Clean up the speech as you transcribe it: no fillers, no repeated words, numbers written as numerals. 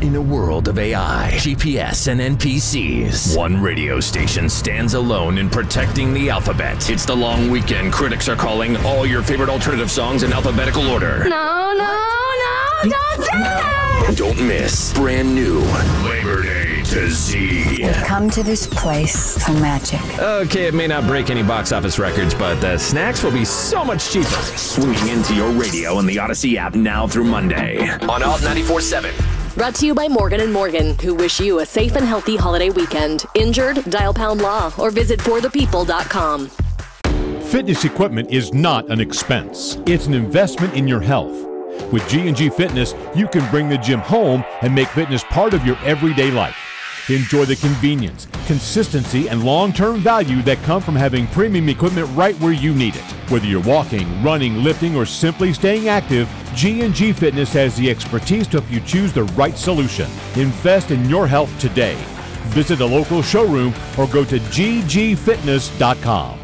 In a world of AI, GPS, and NPCs, one radio station stands alone in protecting the alphabet. It's the long weekend critics are calling all your favorite alternative songs in alphabetical order. No, don't do it! Don't miss brand new Labor Day to Z. Come to this place for magic. Okay, it may not break any box office records, but the snacks will be so much cheaper. Swinging into your radio and the Odyssey app now through Monday on Alt 94.7. Brought to you by Morgan & Morgan, who wish you a safe and healthy holiday weekend. Injured? Dial pound law or visit forthepeople.com. Fitness equipment is not an expense. It's an investment in your health. With G&G Fitness, you can bring the gym home and make fitness part of your everyday life. Enjoy the convenience, consistency, and long-term value that come from having premium equipment right where you need it. Whether you're walking, running, lifting, or simply staying active, G&G Fitness has the expertise to help you choose the right solution. Invest in your health today. Visit a local showroom or go to ggfitness.com.